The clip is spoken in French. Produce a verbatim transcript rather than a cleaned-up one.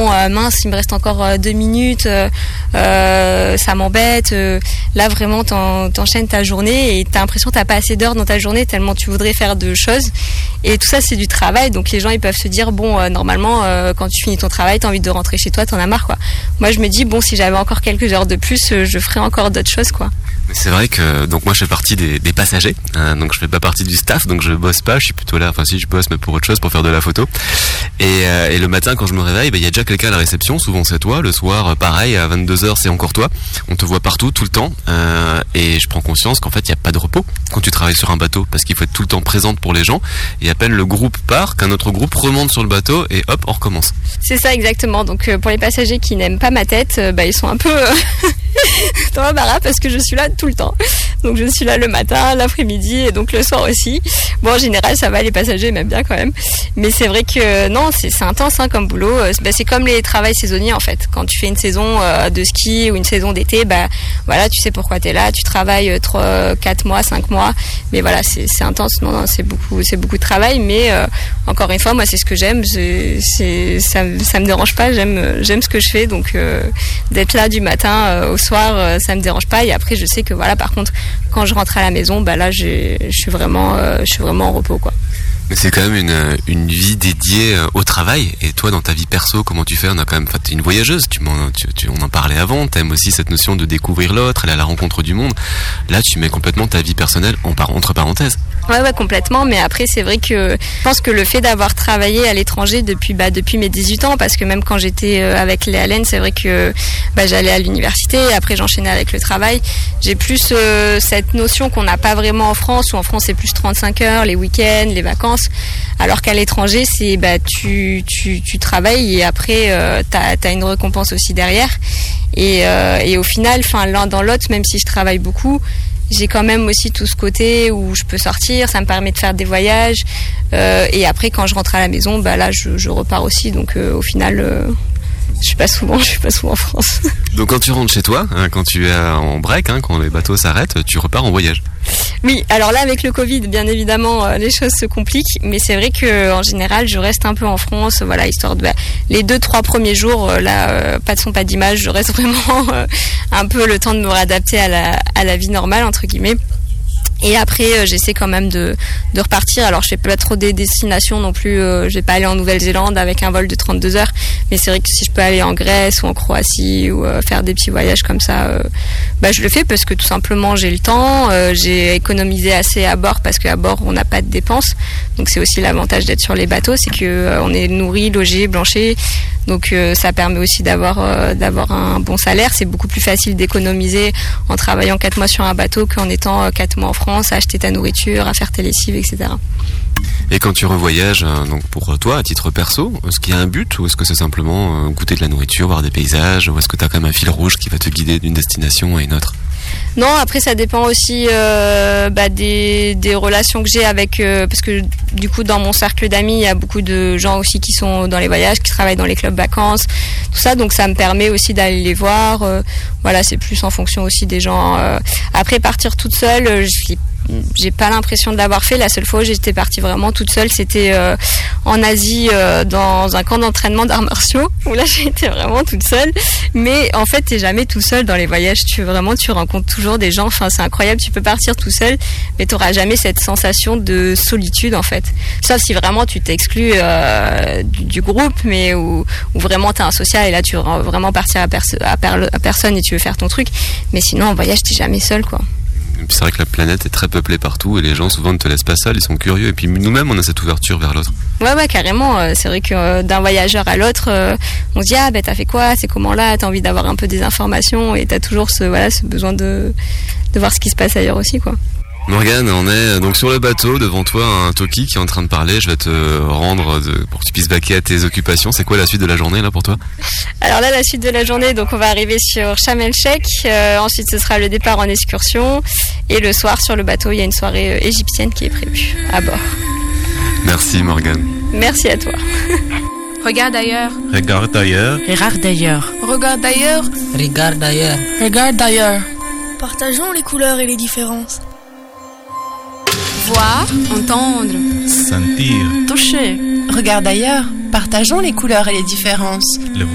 bon euh, mince, il me reste encore euh, deux minutes, euh, euh, ça m'embête. Euh, là vraiment t'en, t'enchaînes ta journée et t'as l'impression que t'as pas assez d'heures dans ta journée tellement tu voudrais faire de choses. Et tout ça c'est du travail, donc les gens ils peuvent se dire bon euh, normalement euh, quand tu finis ton travail t'as envie de rentrer chez toi, t'en as marre quoi. Moi je me dis bon si j'avais encore quelques heures de plus, euh, je ferais encore d'autres choses quoi. Mais c'est vrai que donc moi je fais partie des, des passagers, hein, donc je fais pas partie du staff, donc je bosse pas, je suis plutôt là, enfin si je bosse mais pour autre chose, pour faire de la photo. Et, euh, et le matin quand je me réveille, il bah, y a déjà quelqu'un à la réception, souvent c'est toi. Le soir pareil, à vingt-deux heures c'est encore toi. On te voit partout, tout le temps, euh, et je prends conscience qu'en fait il y a pas de repos quand tu travailles sur un bateau, parce qu'il faut être tout le temps présente pour les gens. Et à peine le groupe part, qu'un autre groupe remonte sur le bateau et hop on recommence. C'est ça exactement. Donc euh, pour les passagers qui n'aiment pas ma tête, euh, bah ils sont un peu euh, dans la barre parce que je suis là tout le temps. Donc je suis là le matin, l'après-midi et donc le soir aussi. Bon en général ça va, les passagers m'aiment bien quand même. Mais c'est vrai que non, c'est, c'est intense hein, comme boulot. Bah, c'est comme les travails saisonniers en fait. Quand tu fais une saison euh, de ski ou une saison d'été, bah voilà, tu sais pourquoi tu es là. Tu travailles trois, quatre mois, cinq mois. Mais voilà, c'est, c'est intense. Non, non, c'est beaucoup, c'est beaucoup de travail. Mais euh, encore une fois, moi c'est ce que j'aime. C'est, c'est, ça, ça me dérange pas. J'aime, j'aime ce que je fais. Donc euh, d'être là du matin euh, au soir, euh, ça me dérange pas. Et après, je sais que voilà, par contre, quand je rentre à la maison, bah là, j'ai, je suis vraiment, euh, je suis vraiment en repos, quoi. Mais c'est quand même une, une vie dédiée au travail. Et toi, dans ta vie perso, comment tu fais? On a quand même, enfin, t'es une voyageuse. Tu m'en, tu, tu, on en parlait avant. T'aimes aussi cette notion de découvrir l'autre, aller à la rencontre du monde. Là, tu mets complètement ta vie personnelle en par, entre parenthèses. Ouais, ouais, complètement. Mais après, c'est vrai que je pense que le fait d'avoir travaillé à l'étranger depuis, bah, depuis mes dix-huit ans, parce que même quand j'étais avec les Hallennes, c'est vrai que, bah, j'allais à l'université. Après, j'enchaînais avec le travail. J'ai plus euh, cette notion qu'on n'a pas vraiment en France, où en France, c'est plus trente-cinq heures, les week-ends, les vacances. Alors qu'à l'étranger, c'est bah tu tu tu travailles et après euh, t'as t'as une récompense aussi derrière. Et euh, et au final, enfin l'un dans l'autre, même si je travaille beaucoup, j'ai quand même aussi tout ce côté où je peux sortir, ça me permet de faire des voyages. Euh, et après, quand je rentre à la maison, bah là, je je repars aussi. Donc euh, au final. Euh, Je suis pas souvent, je suis pas souvent en France. Donc quand tu rentres chez toi, hein, quand tu es en break, hein, quand les bateaux s'arrêtent, tu repars en voyage. Oui, alors là avec le Covid, bien évidemment, euh, les choses se compliquent, mais c'est vrai que en général, je reste un peu en France, voilà, histoire de bah, les deux trois premiers jours, euh, là, euh, pas de son, pas d'image, je reste vraiment euh, un peu le temps de me réadapter à la à la vie normale entre guillemets. Et après, euh, j'essaie quand même de, de repartir. Alors, je fais pas trop des destinations non plus. Euh, je vais pas aller en Nouvelle-Zélande avec un vol de trente-deux heures. Mais c'est vrai que si je peux aller en Grèce ou en Croatie ou euh, faire des petits voyages comme ça, euh, bah je le fais parce que tout simplement j'ai le temps. Euh, j'ai économisé assez à bord parce qu'à bord on n'a pas de dépenses. Donc c'est aussi l'avantage d'être sur les bateaux, c'est que euh, on est nourri, logé, blanché. Donc euh, ça permet aussi d'avoir euh, d'avoir un bon salaire. C'est beaucoup plus facile d'économiser en travaillant quatre mois sur un bateau qu'en étant euh, quatre mois en France, à acheter ta nourriture, à faire tes lessives, et cetera. Et quand tu revoyages, donc pour toi, à titre perso, est-ce qu'il y a un but ou est-ce que c'est simplement goûter de la nourriture, voir des paysages, ou est-ce que tu as quand même un fil rouge qui va te guider d'une destination à une autre? Non, après ça dépend aussi euh, bah, des, des relations que j'ai avec euh, parce que du coup dans mon cercle d'amis il y a beaucoup de gens aussi qui sont dans les voyages, qui travaillent dans les clubs vacances, tout ça, donc ça me permet aussi d'aller les voir. Euh, voilà, c'est plus en fonction aussi des gens. Euh. Après partir toute seule, je j'ai pas l'impression de l'avoir fait. La seule fois où j'étais partie vraiment toute seule, c'était euh, en Asie, euh, dans un camp d'entraînement d'arts martiaux, où là j'étais vraiment toute seule. Mais en fait, t'es jamais tout seul dans les voyages. Tu vraiment, tu rencontres toujours des gens. Enfin, c'est incroyable. Tu peux partir tout seul, mais t'auras jamais cette sensation de solitude en fait. Sauf si vraiment tu t'exclus euh, du, du groupe, mais où, où vraiment t'es un social et là tu veux vraiment partir à, perso- à, per- à personne et tu veux faire ton truc. Mais sinon, en voyage, t'es jamais seul, quoi. C'est vrai que la planète est très peuplée partout et les gens souvent ne te laissent pas seul, ils sont curieux et puis nous-mêmes on a cette ouverture vers l'autre. Ouais ouais carrément, c'est vrai que d'un voyageur à l'autre on se dit ah ben t'as fait quoi, c'est comment là, t'as envie d'avoir un peu des informations et t'as toujours ce, voilà, ce besoin de, de voir ce qui se passe ailleurs aussi quoi. Morgane, on est donc sur le bateau, devant toi un Toki qui est en train de parler, je vais te rendre de, pour que tu puisses baquer à tes occupations. C'est quoi la suite de la journée là pour toi? Alors là la suite de la journée, donc on va arriver sur Sharm el-Sheikh, euh, ensuite ce sera le départ en excursion et le soir sur le bateau il y a une soirée euh, égyptienne qui est prévue à bord. Merci Morgane. Merci à toi. Regarde ailleurs. Regarde ailleurs. Regarde ailleurs. Regarde ailleurs. Regarde ailleurs. Regarde ailleurs. Partageons les couleurs et les différences. Voir, entendre, sentir, toucher. Regarde ailleurs. Partageons les couleurs et les différences. Le